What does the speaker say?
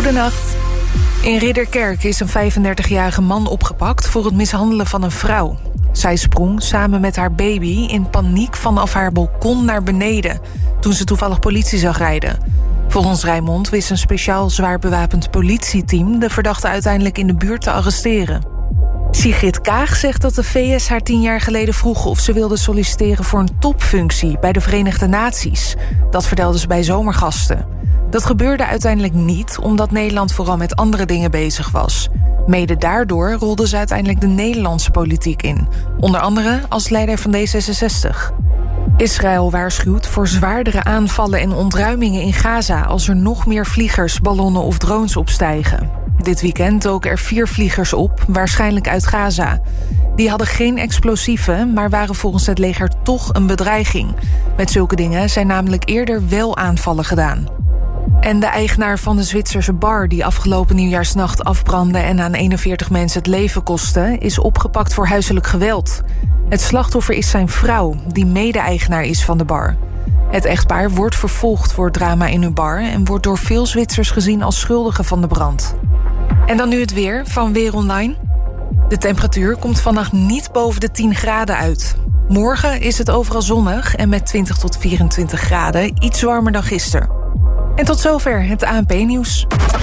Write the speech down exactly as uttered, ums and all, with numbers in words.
Goedenacht. In Ridderkerk is een vijfendertigjarige man opgepakt voor het mishandelen van een vrouw. Zij sprong samen met haar baby in paniek vanaf haar balkon naar beneden toen ze toevallig politie zag rijden. Volgens Rijnmond wist een speciaal zwaar bewapend politieteam de verdachte uiteindelijk in de buurt te arresteren. Sigrid Kaag zegt dat de V S haar tien jaar geleden vroeg of ze wilde solliciteren voor een topfunctie bij de Verenigde Naties. Dat vertelde ze bij Zomergasten. Dat gebeurde uiteindelijk niet, omdat Nederland vooral met andere dingen bezig was. Mede daardoor rolde ze uiteindelijk de Nederlandse politiek in. Onder andere als leider van D zesenzestig. Israël waarschuwt voor zwaardere aanvallen en ontruimingen in Gaza als er nog meer vliegers, ballonnen of drones opstijgen. Dit weekend doken er vier vliegers op, waarschijnlijk uit Gaza. Die hadden geen explosieven, maar waren volgens het leger toch een bedreiging. Met zulke dingen zijn namelijk eerder wel aanvallen gedaan. En de eigenaar van de Zwitserse bar die afgelopen nieuwjaarsnacht afbrandde en aan eenenveertig mensen het leven kostte, is opgepakt voor huiselijk geweld. Het slachtoffer is zijn vrouw, die mede-eigenaar is van de bar. Het echtpaar wordt vervolgd voor het drama in hun bar en wordt door veel Zwitsers gezien als schuldige van de brand. En dan nu het weer van Weer Online. De temperatuur komt vannacht niet boven de tien graden uit. Morgen is het overal zonnig en met twintig tot vierentwintig graden iets warmer dan gisteren. En tot zover het A N P-nieuws.